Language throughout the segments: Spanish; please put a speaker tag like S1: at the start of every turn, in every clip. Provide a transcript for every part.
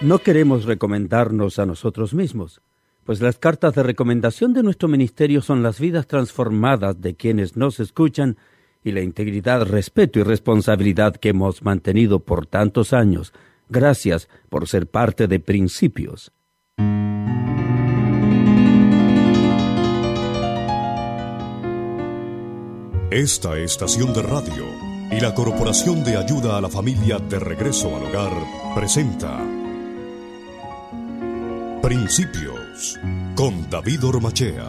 S1: No queremos recomendarnos a nosotros mismos, pues las cartas de recomendación de nuestro ministerio son las vidas transformadas de quienes nos escuchan y la integridad, respeto y responsabilidad que hemos mantenido por tantos años. Gracias por ser parte de Principios.
S2: Esta estación de radio y la Corporación de Ayuda a la Familia de Regreso al Hogar presenta Principios con David Ormachea.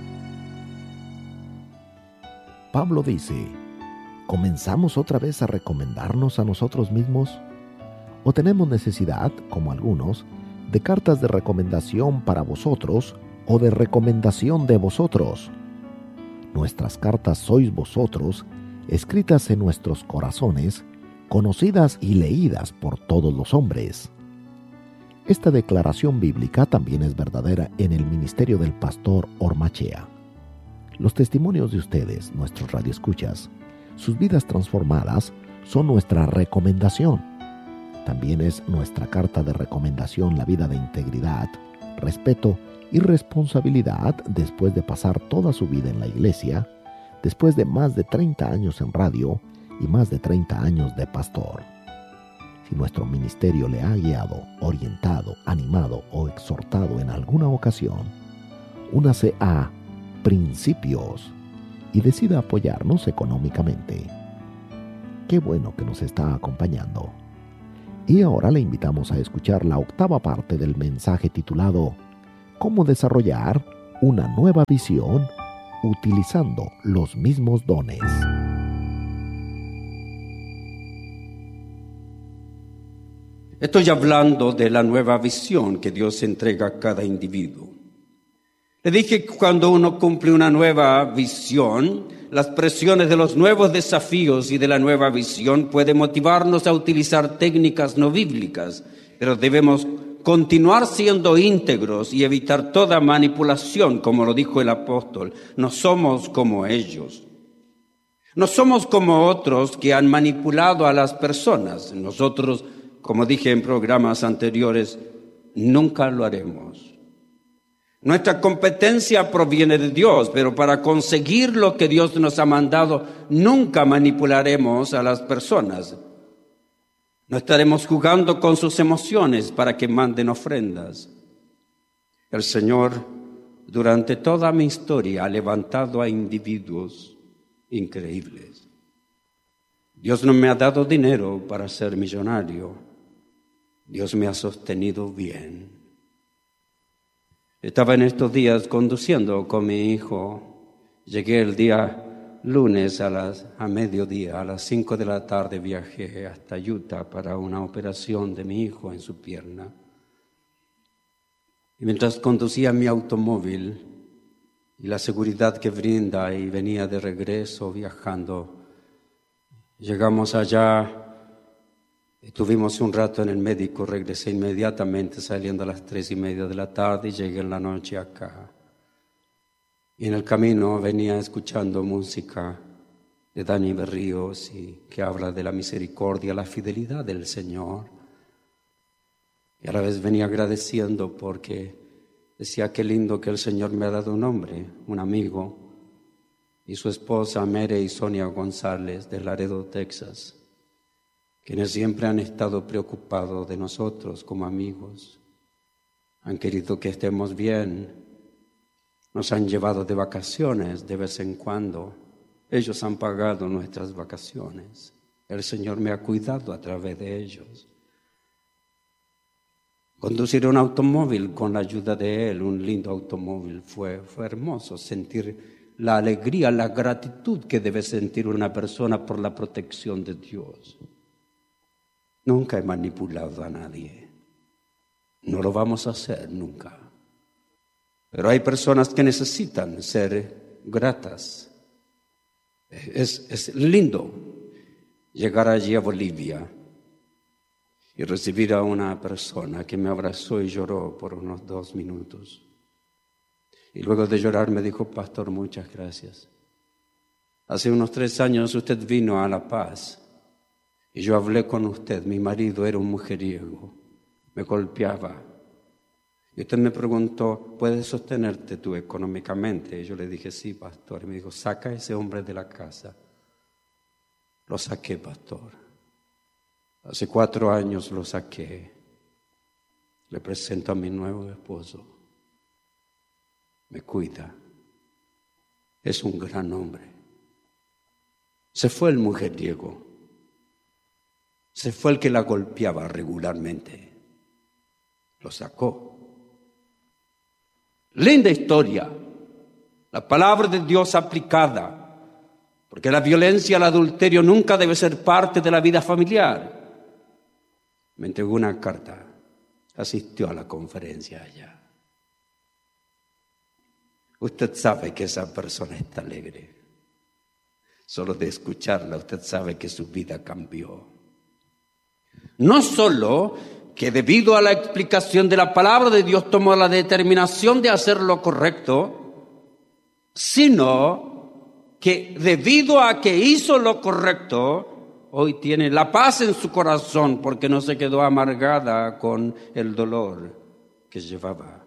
S3: Pablo dice, ¿comenzamos otra vez a recomendarnos a nosotros mismos? ¿O tenemos necesidad, como algunos, de cartas de recomendación para vosotros o de recomendación de vosotros? Nuestras cartas sois vosotros, escritas en nuestros corazones, conocidas y leídas por todos los hombres. Esta declaración bíblica también es verdadera en el ministerio del pastor Ormachea. Los testimonios de ustedes, nuestros radioescuchas, sus vidas transformadas, son nuestra recomendación. También es nuestra carta de recomendación la vida de integridad, respeto y responsabilidad después de pasar toda su vida en la iglesia, después de más de 30 años en radio y más de 30 años de pastor. Si nuestro ministerio le ha guiado, orientado, animado o exhortado en alguna ocasión, únase a Principios y decida apoyarnos económicamente. Qué bueno que nos está acompañando. Y ahora le invitamos a escuchar la octava parte del mensaje titulado ¿Cómo desarrollar una nueva visión utilizando los mismos dones?
S1: Estoy hablando de la nueva visión que Dios entrega a cada individuo. Le dije que cuando uno cumple una nueva visión, las presiones de los nuevos desafíos y de la nueva visión pueden motivarnos a utilizar técnicas no bíblicas, pero debemos continuar siendo íntegros y evitar toda manipulación, como lo dijo el apóstol. No somos como ellos. No somos como otros que han manipulado a las personas. Nosotros, como dije en programas anteriores, nunca lo haremos. Nuestra competencia proviene de Dios, pero para conseguir lo que Dios nos ha mandado, nunca manipularemos a las personas. No estaremos jugando con sus emociones para que manden ofrendas. El Señor, durante toda mi historia, ha levantado a individuos increíbles. Dios no me ha dado dinero para ser millonario. Dios me ha sostenido bien. Estaba en estos días conduciendo con mi hijo. Llegué el día lunes a mediodía, a las 5 de la tarde viajé hasta Utah para una operación de mi hijo en su pierna. Y mientras conducía mi automóvil y la seguridad que brinda y venía de regreso viajando, llegamos allá. Estuvimos un rato en el médico, regresé inmediatamente saliendo a las 3:30 de la tarde y llegué en la noche acá. Y en el camino venía escuchando música de Dani Berríos y que habla de la misericordia, la fidelidad del Señor. Y a la vez venía agradeciendo porque decía qué lindo que el Señor me ha dado un hombre, un amigo, y su esposa Mere y Sonia González de Laredo, Texas, quienes siempre han estado preocupados de nosotros como amigos. Han querido que estemos bien. Nos han llevado de vacaciones de vez en cuando. Ellos han pagado nuestras vacaciones. El Señor me ha cuidado a través de ellos. Conducir un automóvil con la ayuda de Él, un lindo automóvil, fue hermoso sentir la alegría, la gratitud que debe sentir una persona por la protección de Dios. Nunca he manipulado a nadie. No lo vamos a hacer nunca. Pero hay personas que necesitan ser gratas. Es lindo llegar allí a Bolivia y recibir a una persona que me abrazó y lloró por unos 2 minutos. Y luego de llorar me dijo: pastor, muchas gracias. Hace unos 3 años usted vino a La Paz y yo hablé con usted. Mi marido era un mujeriego. me golpeaba. Y usted me preguntó, ¿puedes sostenerte tú económicamente? Y yo le dije, sí, pastor. Y me dijo, saca a ese hombre de la casa. Lo saqué, pastor. Hace 4 años lo saqué. Le presento a mi nuevo esposo. Me cuida. Es un gran hombre. Se fue el mujeriego. Se fue el que la golpeaba regularmente. Lo sacó. Linda historia. La palabra de Dios aplicada. Porque la violencia, el adulterio nunca debe ser parte de la vida familiar. Me entregó una carta. Asistió a la conferencia allá. Usted sabe que esa persona está alegre. Solo de escucharla, usted sabe que su vida cambió. No solo que debido a la explicación de la palabra de Dios tomó la determinación de hacer lo correcto, sino que debido a que hizo lo correcto, hoy tiene la paz en su corazón porque no se quedó amargada con el dolor que llevaba.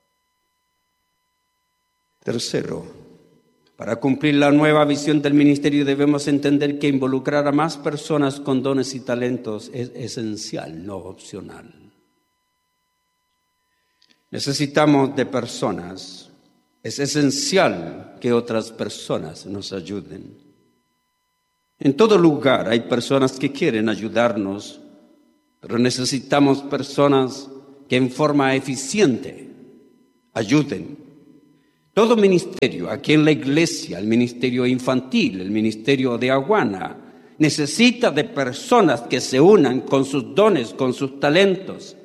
S1: Tercero, para cumplir la nueva visión del ministerio debemos entender que involucrar a más personas con dones y talentos es esencial, no opcional. Necesitamos de personas. Es esencial que otras personas nos ayuden. En todo lugar hay personas que quieren ayudarnos, pero necesitamos personas que en forma eficiente ayuden. Todo ministerio, aquí en la iglesia, el ministerio infantil, el ministerio de Aguana, necesita de personas que se unan con sus dones, con sus talentos.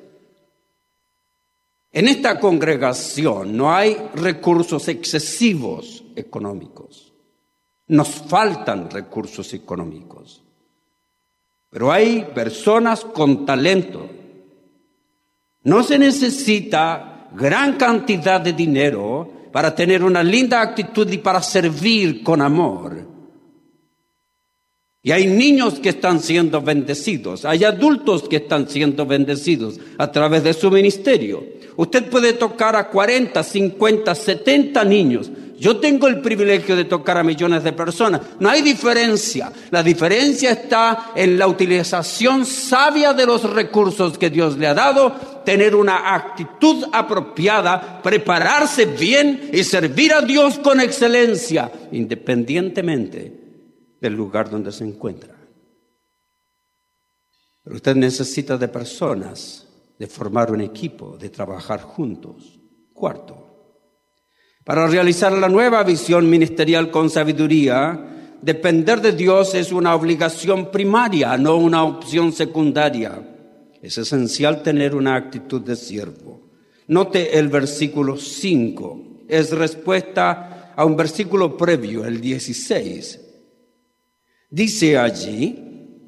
S1: En esta congregación no hay recursos excesivos económicos. Nos faltan recursos económicos. Pero hay personas con talento. No se necesita gran cantidad de dinero para tener una linda actitud y para servir con amor. Y hay niños que están siendo bendecidos, hay adultos que están siendo bendecidos a través de su ministerio. Usted puede tocar a 40, 50, 70 niños. Yo tengo el privilegio de tocar a millones de personas. No hay diferencia. La diferencia está en la utilización sabia de los recursos que Dios le ha dado, tener una actitud apropiada, prepararse bien y servir a Dios con excelencia, independientemente del lugar donde se encuentra. Pero usted necesita de personas, de formar un equipo, de trabajar juntos. Cuarto, para realizar la nueva visión ministerial con sabiduría, depender de Dios es una obligación primaria, no una opción secundaria. Es esencial tener una actitud de siervo. Note el versículo 5. Es respuesta a un versículo previo, el 16. Dice allí,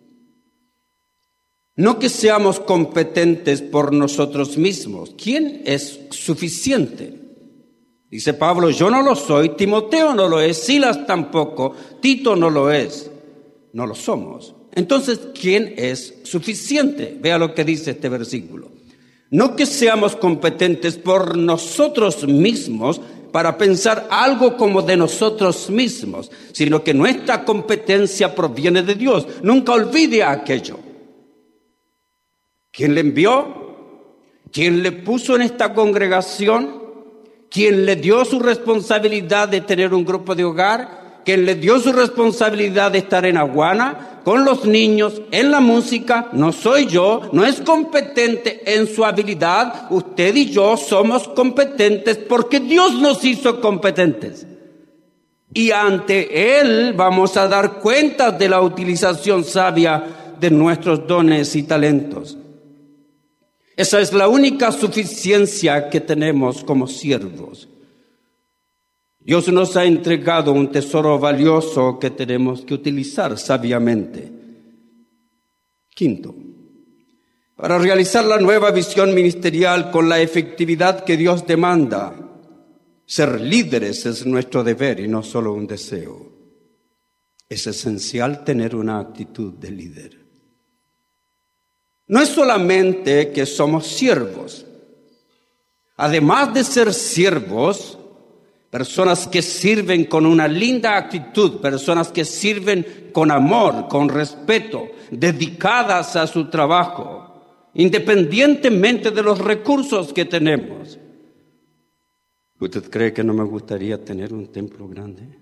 S1: no que seamos competentes por nosotros mismos. ¿Quién es suficiente? Dice Pablo, yo no lo soy, Timoteo no lo es, Silas tampoco, Tito no lo es. No lo somos. Entonces, ¿quién es suficiente? Vea lo que dice este versículo. No que seamos competentes por nosotros mismos para pensar algo como de nosotros mismos, sino que nuestra competencia proviene de Dios. Nunca olvide aquello. ¿Quién le envió? ¿Quién le puso en esta congregación? ¿Quién le dio su responsabilidad de tener un grupo de hogar? ¿Quién le dio su responsabilidad de estar en Aguana, con los niños, en la música? No soy yo, no es competente en su habilidad. Usted y yo somos competentes porque Dios nos hizo competentes. Y ante Él vamos a dar cuenta de la utilización sabia de nuestros dones y talentos. Esa es la única suficiencia que tenemos como siervos. Dios nos ha entregado un tesoro valioso que tenemos que utilizar sabiamente. Quinto, para realizar la nueva visión ministerial con la efectividad que Dios demanda, ser líderes es nuestro deber y no solo un deseo. Es esencial tener una actitud de líder. no es solamente que somos siervos. Además de ser siervos, personas que sirven con una linda actitud, personas que sirven con amor, con respeto, dedicadas a su trabajo, independientemente de los recursos que tenemos. ¿Usted cree que no me gustaría tener un templo grande?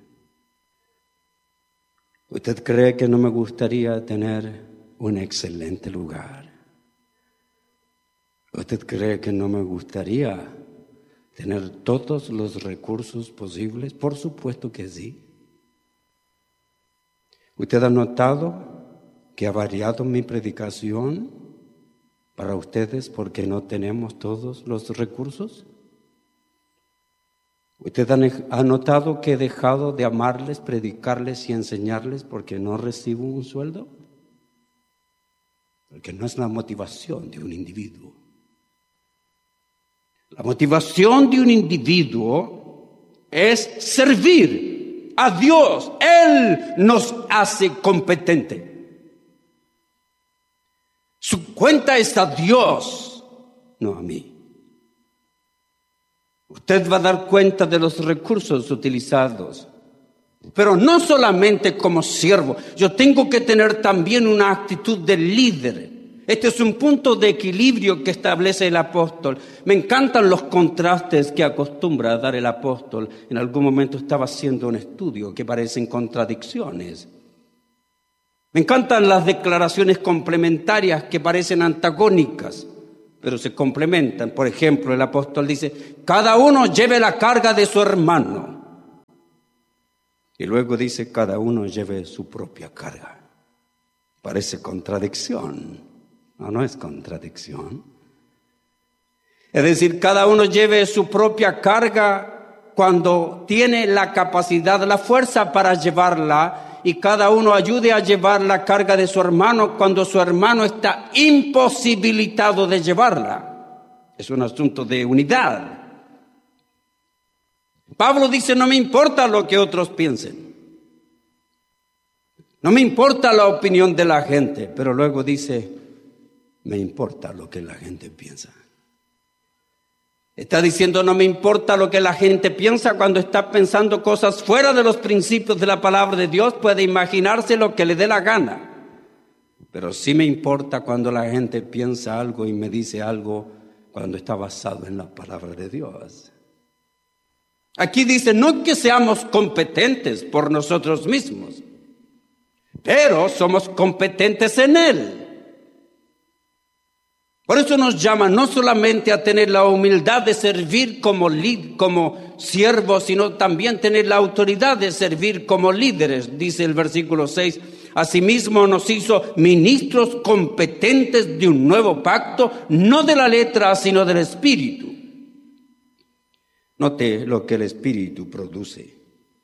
S1: ¿Usted cree que no me gustaría tener un excelente lugar? ¿Usted cree que no me gustaría tener todos los recursos posibles? Por supuesto que sí. ¿Usted ha notado que ha variado mi predicación para ustedes porque no tenemos todos los recursos? ¿Usted ha notado que he dejado de amarles, predicarles y enseñarles porque no recibo un sueldo? Porque no es la motivación de un individuo. La motivación de un individuo es servir a Dios. Él nos hace competente. Su cuenta es a Dios, no a mí. Usted va a dar cuenta de los recursos utilizados. Pero no solamente como siervo. Yo tengo que tener también una actitud de líder. Este es un punto de equilibrio que establece el apóstol. Me encantan los contrastes que acostumbra a dar el apóstol. En algún momento estaba haciendo un estudio que parecen contradicciones. Me encantan las declaraciones complementarias que parecen antagónicas, pero se complementan. Por ejemplo, el apóstol dice, cada uno lleve la carga de su hermano. Y luego dice, cada uno lleve su propia carga. Parece contradicción. No es contradicción. Es decir, cada uno lleve su propia carga cuando tiene la capacidad, la fuerza para llevarla, y cada uno ayude a llevar la carga de su hermano cuando su hermano está imposibilitado de llevarla. Es un asunto de unidad. Pablo dice, no me importa lo que otros piensen. No me importa la opinión de la gente, pero luego dice, me importa lo que la gente piensa. Está diciendo, no me importa lo que la gente piensa cuando está pensando cosas fuera de los principios de la palabra de Dios, puede imaginarse lo que le dé la gana. Pero sí me importa cuando la gente piensa algo y me dice algo cuando está basado en la palabra de Dios. Aquí dice, no que seamos competentes por nosotros mismos, pero somos competentes en Él. Por eso nos llama no solamente a tener la humildad de servir como siervos, sino también tener la autoridad de servir como líderes. Dice el versículo 6, asimismo nos hizo ministros competentes de un nuevo pacto, no de la letra, sino del Espíritu. Note lo que el Espíritu produce.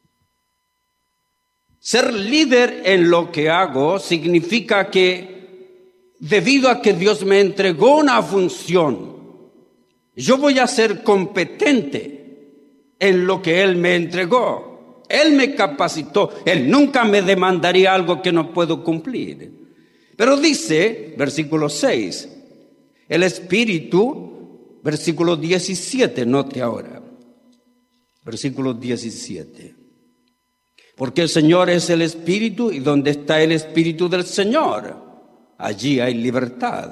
S1: Ser líder en lo que hago significa que debido a que Dios me entregó una función, yo voy a ser competente en lo que Él me entregó. Él me capacitó. Él nunca me demandaría algo que no puedo cumplir. Pero dice, versículo 6, el Espíritu, versículo 17, note ahora, versículo 17. Porque el Señor es el Espíritu y donde está el Espíritu del Señor, allí hay libertad.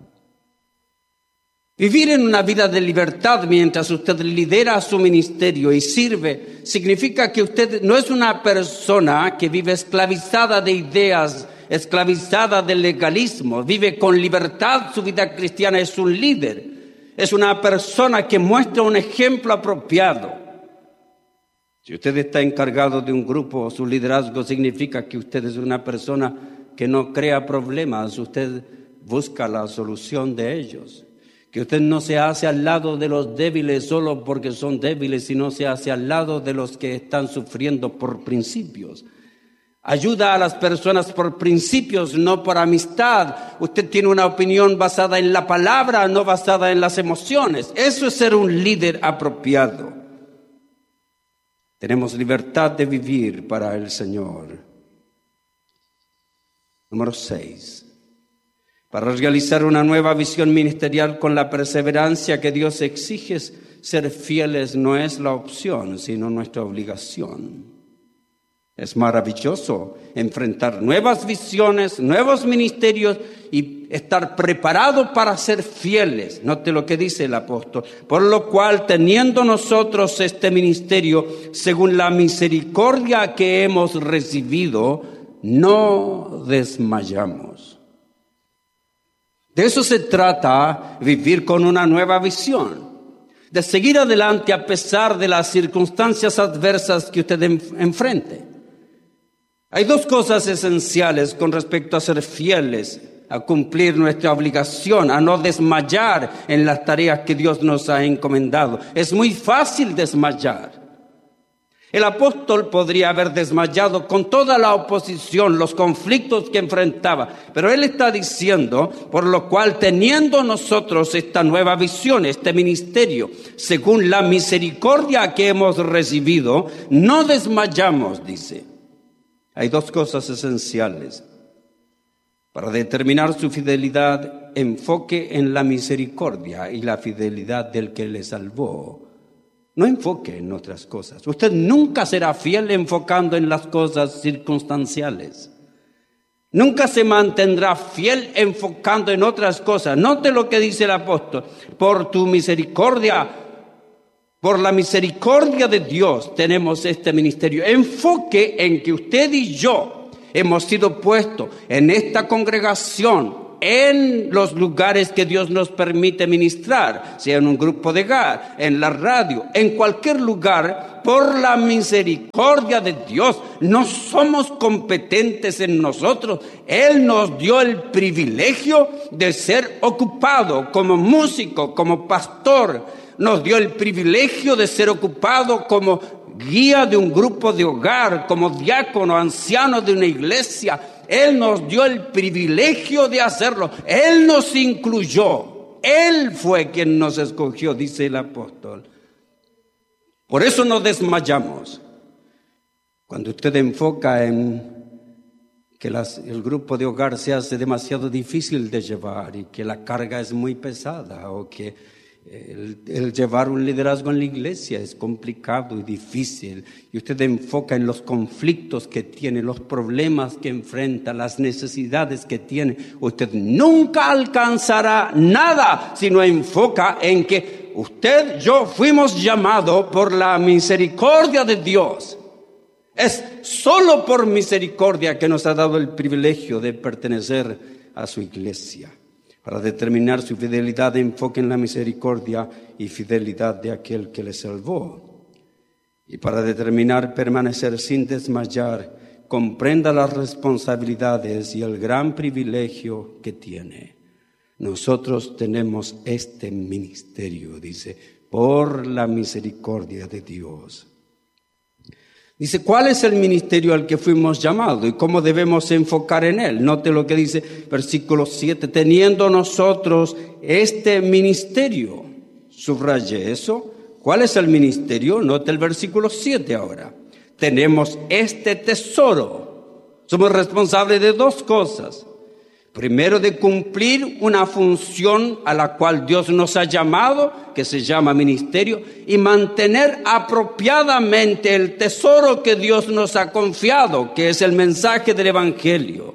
S1: Vivir en una vida de libertad mientras usted lidera su ministerio y sirve, significa que usted no es una persona que vive esclavizada de ideas, esclavizada del legalismo, vive con libertad su vida cristiana, es un líder, es una persona que muestra un ejemplo apropiado. Si usted está encargado de un grupo, su liderazgo significa que usted es una persona que no crea problemas, usted busca la solución de ellos. Que usted no se hace al lado de los débiles solo porque son débiles, sino se hace al lado de los que están sufriendo por principios. Ayuda a las personas por principios, no por amistad. Usted tiene una opinión basada en la palabra, no basada en las emociones. Eso es ser un líder apropiado. Tenemos libertad de vivir para el Señor. Número 6. Para realizar una nueva visión ministerial con la perseverancia que Dios exige, ser fieles no es la opción, sino nuestra obligación. Es maravilloso enfrentar nuevas visiones, nuevos ministerios y estar preparado para ser fieles. Note lo que dice el apóstol. Por lo cual, teniendo nosotros este ministerio, según la misericordia que hemos recibido, no desmayamos. De eso se trata, vivir con una nueva visión, de seguir adelante a pesar de las circunstancias adversas que usted enfrente. Hay dos cosas esenciales con respecto a ser fieles, a cumplir nuestra obligación, a no desmayar en las tareas que Dios nos ha encomendado. Es muy fácil desmayar. El apóstol podría haber desmayado con toda la oposición, los conflictos que enfrentaba, pero él está diciendo, por lo cual teniendo nosotros esta nueva visión, este ministerio, según la misericordia que hemos recibido, no desmayamos, dice. Hay dos cosas esenciales. Para determinar su fidelidad, enfoque en la misericordia y la fidelidad del que le salvó. No enfoque en otras cosas. Usted nunca será fiel enfocando en las cosas circunstanciales. Nunca se mantendrá fiel enfocando en otras cosas. Note lo que dice el apóstol. Por tu misericordia, por la misericordia de Dios tenemos este ministerio. Enfoque en que usted y yo hemos sido puestos en esta congregación, en los lugares que Dios nos permite ministrar, sea en un grupo de hogar, en la radio, en cualquier lugar, por la misericordia de Dios. No somos competentes en nosotros. Él nos dio el privilegio de ser ocupado como músico, como pastor. Nos dio el privilegio de ser ocupado como guía de un grupo de hogar, como diácono, anciano de una iglesia. Él nos dio el privilegio de hacerlo. Él nos incluyó. Él fue quien nos escogió, dice el apóstol. Por eso no desmayamos. Cuando usted enfoca en que el grupo de hogar se hace demasiado difícil de llevar y que la carga es muy pesada, o que el llevar un liderazgo en la iglesia es complicado y difícil, y usted enfoca en los conflictos que tiene, los problemas que enfrenta, las necesidades que tiene, usted nunca alcanzará nada si no enfoca en que usted, yo fuimos llamados por la misericordia de Dios. Es solo por misericordia que nos ha dado el privilegio de pertenecer a su iglesia. Para determinar su fidelidad, enfoque en la misericordia y fidelidad de aquel que le salvó. Y para determinar permanecer sin desmayar, comprenda las responsabilidades y el gran privilegio que tiene. Nosotros tenemos este ministerio, dice, por la misericordia de Dios. Dice, ¿cuál es el ministerio al que fuimos llamados y cómo debemos enfocar en él? Note lo que dice versículo 7, teniendo nosotros este ministerio. Subraye eso. ¿Cuál es el ministerio? Note el versículo 7 ahora. Tenemos este tesoro. Somos responsables de dos cosas. Primero, de cumplir una función a la cual Dios nos ha llamado, que se llama ministerio, y mantener apropiadamente el tesoro que Dios nos ha confiado, que es el mensaje del Evangelio.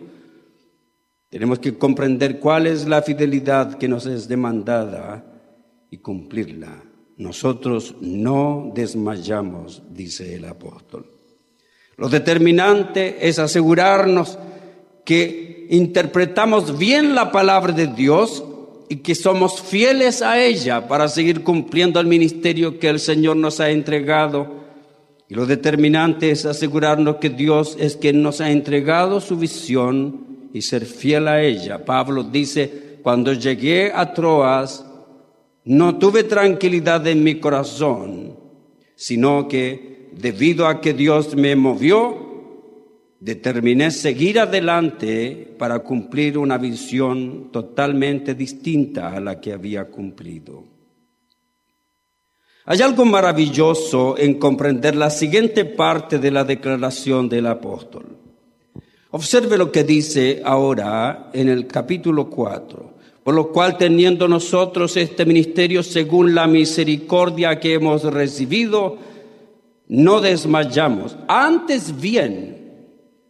S1: Tenemos que comprender cuál es la fidelidad que nos es demandada y cumplirla. Nosotros no desmayamos, dice el apóstol. Lo determinante es asegurarnos que interpretamos bien la palabra de Dios y que somos fieles a ella para seguir cumpliendo el ministerio que el Señor nos ha entregado. Y lo determinante es asegurarnos que Dios es quien nos ha entregado su visión y ser fiel a ella. Pablo dice, cuando llegué a Troas, no tuve tranquilidad en mi corazón, sino que debido a que Dios me movió, determiné seguir adelante para cumplir una visión totalmente distinta a la que había cumplido. Hay algo maravilloso en comprender la siguiente parte de la declaración del apóstol. Observe lo que dice ahora en el capítulo 4. Por lo cual, teniendo nosotros este ministerio según la misericordia que hemos recibido, no desmayamos. Antes bien,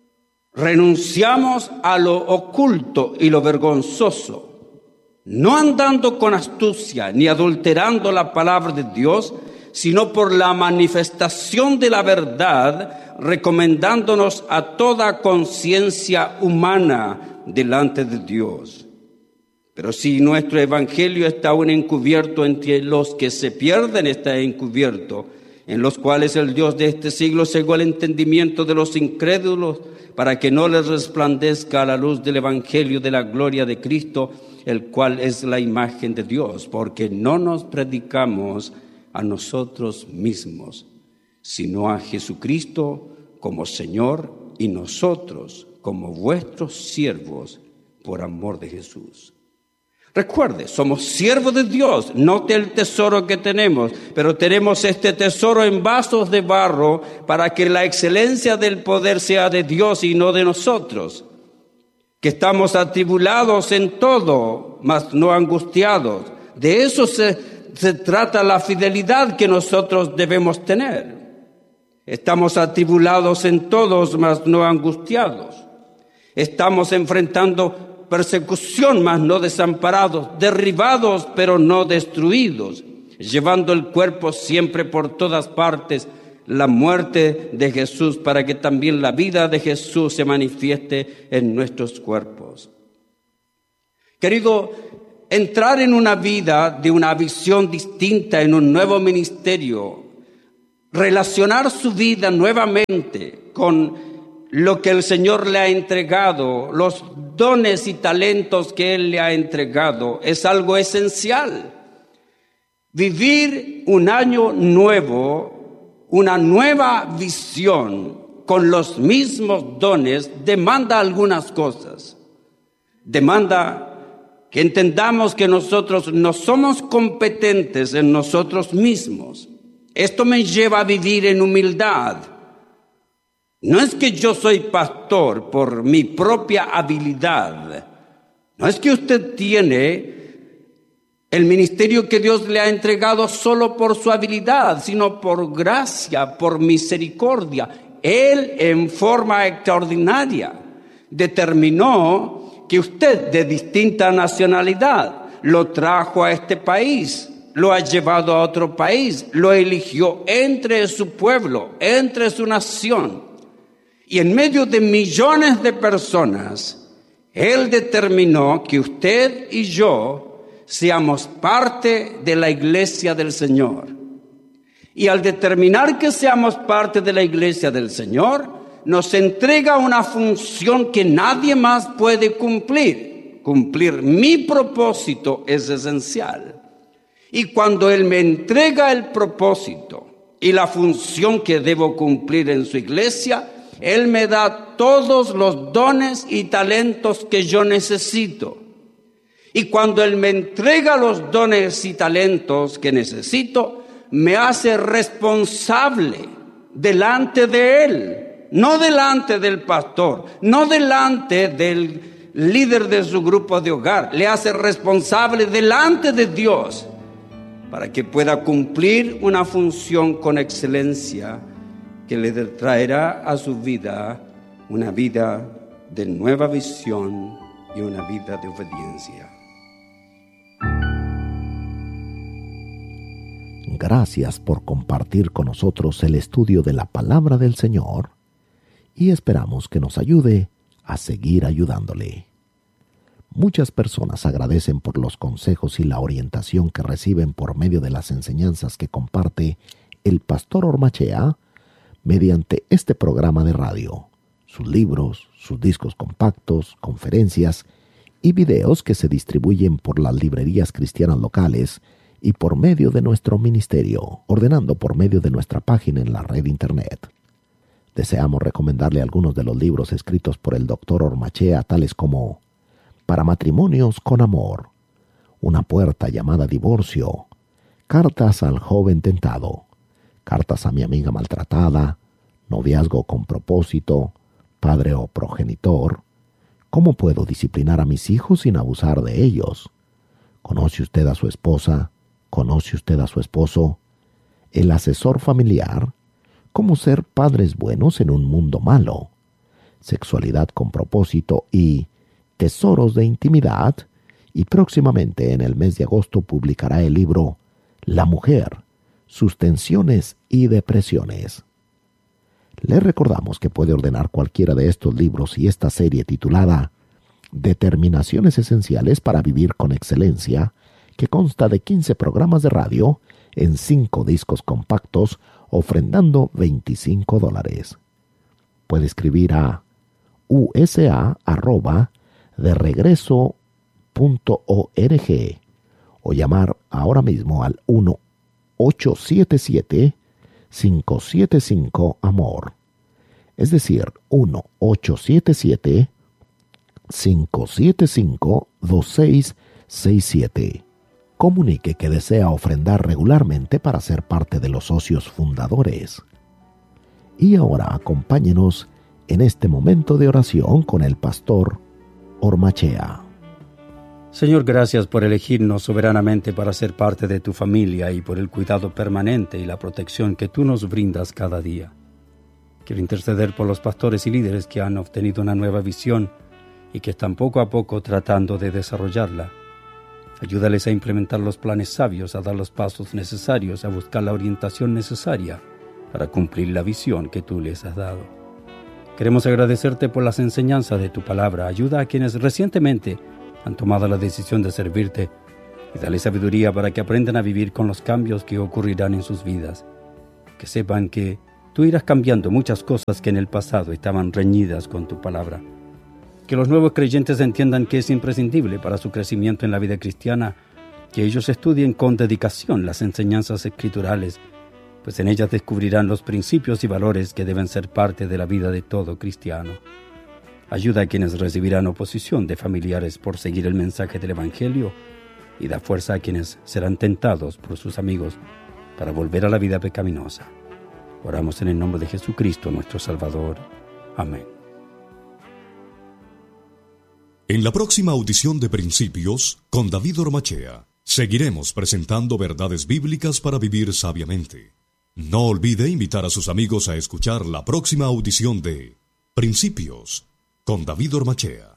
S1: renunciamos a lo oculto y lo vergonzoso, no andando con astucia ni adulterando la palabra de Dios, sino por la manifestación de la verdad, recomendándonos a toda conciencia humana delante de Dios. Pero si nuestro evangelio está aún encubierto, entre los que se pierden está encubierto, en los cuales el Dios de este siglo cegó el entendimiento de los incrédulos, para que no les resplandezca la luz del evangelio de la gloria de Cristo, el cual es la imagen de Dios, porque no nos predicamos a nosotros mismos, sino a Jesucristo como Señor, y nosotros como vuestros siervos por amor de Jesús. Recuerde, somos siervos de Dios. Note el tesoro que tenemos, pero tenemos este tesoro en vasos de barro para que la excelencia del poder sea de Dios y no de nosotros. Que estamos atribulados en todo, mas no angustiados. De eso se trata la fidelidad que nosotros debemos tener. Estamos atribulados en todos, mas no angustiados. Estamos enfrentando persecución, mas no desamparados, derribados, pero no destruidos, llevando el cuerpo siempre por todas partes, la muerte de Jesús, para que también la vida de Jesús se manifieste en nuestros cuerpos. Querido, entrar en una vida de una visión distinta, en un nuevo ministerio, relacionar su vida nuevamente con lo que el Señor le ha entregado, los dones y talentos que Él le ha entregado, es algo esencial. Vivir un año nuevo, una nueva visión con los mismos dones, demanda algunas cosas. Demanda que entendamos que nosotros no somos competentes en nosotros mismos. Esto me lleva a vivir en humildad. No es que yo soy pastor por mi propia habilidad. No es que usted tiene el ministerio que Dios le ha entregado solo por su habilidad, sino por gracia, por misericordia. Él, en forma extraordinaria, determinó que usted, de distinta nacionalidad, lo trajo a este país, lo ha llevado a otro país, lo eligió entre su pueblo, entre su nación. Y en medio de millones de personas, Él determinó que usted y yo seamos parte de la iglesia del Señor. Y al determinar que seamos parte de la iglesia del Señor, nos entrega una función que nadie más puede cumplir. Cumplir mi propósito es esencial. Y cuando Él me entrega el propósito y la función que debo cumplir en su iglesia, Él me da todos los dones y talentos que yo necesito. Y cuando Él me entrega los dones y talentos que necesito, me hace responsable delante de Él, no delante del pastor, no delante del líder de su grupo de hogar. Le hace responsable delante de Dios para que pueda cumplir una función con excelencia que le traerá a su vida una vida de nueva visión y una vida de obediencia.
S3: Gracias por compartir con nosotros el estudio de la palabra del Señor y esperamos que nos ayude a seguir ayudándole. Muchas personas agradecen por los consejos y la orientación que reciben por medio de las enseñanzas que comparte el pastor Ormachea mediante este programa de radio, sus libros, sus discos compactos, conferencias y videos que se distribuyen por las librerías cristianas locales y por medio de nuestro ministerio, ordenando por medio de nuestra página en la red internet. Deseamos recomendarle algunos de los libros escritos por el Dr. Ormachea, tales como Para matrimonios con amor, Una puerta llamada divorcio, Cartas al joven tentado, Cartas a mi amiga maltratada, Noviazgo con propósito, padre o progenitor, ¿cómo puedo disciplinar a mis hijos sin abusar de ellos? ¿Conoce usted a su esposa? ¿Conoce usted a su esposo? El asesor familiar, ¿cómo ser padres buenos en un mundo malo? Sexualidad con propósito y tesoros de intimidad. Y próximamente en el mes de agosto publicará el libro La mujer, sus tensiones y depresiones. Le recordamos que puede ordenar cualquiera de estos libros y esta serie titulada Determinaciones esenciales para vivir con excelencia, que consta de 15 programas de radio en 5 discos compactos, ofrendando $25. Puede escribir a usa@deregreso.org o llamar ahora mismo al 1-877-575-AMOR. Es decir, 1-877-575-2667. Comunique que desea ofrendar regularmente para ser parte de los socios fundadores. Y ahora acompáñenos en este momento de oración con el pastor Ormachea.
S1: Señor, gracias por elegirnos soberanamente para ser parte de tu familia y por el cuidado permanente y la protección que tú nos brindas cada día. Quiero interceder por los pastores y líderes que han obtenido una nueva visión y que están poco a poco tratando de desarrollarla. Ayúdales a implementar los planes sabios, a dar los pasos necesarios, a buscar la orientación necesaria para cumplir la visión que tú les has dado. Queremos agradecerte por las enseñanzas de tu palabra. Ayuda a quienes recientemente han tomado la decisión de servirte y dale sabiduría para que aprendan a vivir con los cambios que ocurrirán en sus vidas. Que sepan que tú irás cambiando muchas cosas que en el pasado estaban reñidas con tu palabra. Que los nuevos creyentes entiendan que es imprescindible para su crecimiento en la vida cristiana que ellos estudien con dedicación las enseñanzas escriturales, pues en ellas descubrirán los principios y valores que deben ser parte de la vida de todo cristiano. Ayuda a quienes recibirán oposición de familiares por seguir el mensaje del Evangelio y da fuerza a quienes serán tentados por sus amigos para volver a la vida pecaminosa. Oramos en el nombre de Jesucristo, nuestro Salvador. Amén.
S2: En la próxima audición de Principios, con David Ormachea, seguiremos presentando verdades bíblicas para vivir sabiamente. No olvide invitar a sus amigos a escuchar la próxima audición de Principios, con David Ormachea.